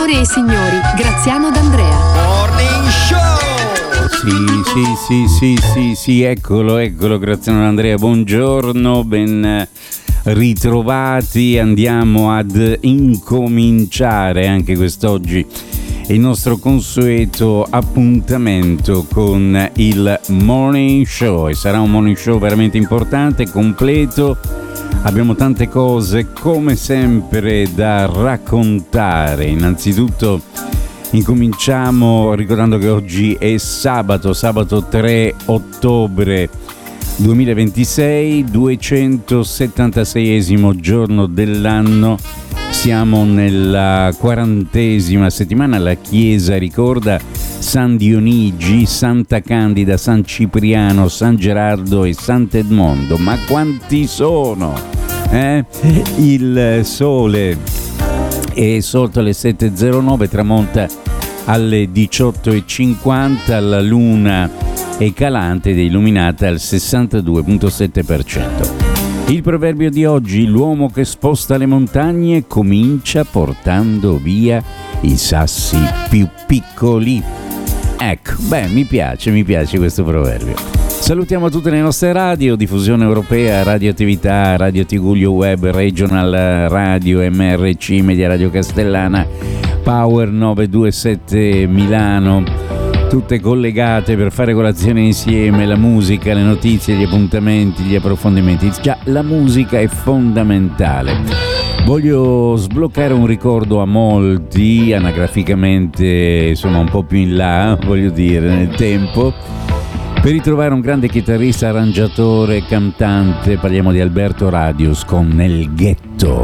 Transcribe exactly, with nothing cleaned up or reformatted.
Signore e signori, Graziano D'Andrea. Morning Show! Sì, sì, sì, sì, sì, sì, eccolo, eccolo, Graziano D'Andrea, buongiorno, ben ritrovati. Andiamo ad incominciare anche quest'oggi il nostro consueto appuntamento con il Morning Show, e sarà un Morning Show veramente importante, completo. Abbiamo tante cose come sempre da raccontare. Innanzitutto incominciamo ricordando che oggi è sabato, sabato tre ottobre duemilaventisei, duecentosettantaseiesimo giorno dell'anno. Siamo nella quarantesima settimana. La Chiesa ricorda San Dionigi, Santa Candida, San Cipriano, San Gerardo e Sant'Edmondo. Ma quanti sono? Eh? Il sole è sotto le sette e zero nove, tramonta alle diciotto e cinquanta, la luna è calante ed è illuminata al sessantadue virgola sette per cento. Il proverbio di oggi: l'uomo che sposta le montagne comincia portando via i sassi più piccoli. Ecco, beh, mi piace, mi piace questo proverbio. Salutiamo tutte le nostre radio, Diffusione Europea, Radioattività, Radio Tigullio Web, Regional Radio, M R C, Media Radio Castellana, Power novecentoventisette Milano, tutte collegate per fare colazione insieme, la musica, le notizie, gli appuntamenti, gli approfondimenti. Già, la musica è fondamentale. Voglio sbloccare un ricordo a molti, anagraficamente insomma un po' più in là, voglio dire, nel tempo, per ritrovare un grande chitarrista, arrangiatore, cantante. Parliamo di Alberto Radius con Nel Ghetto.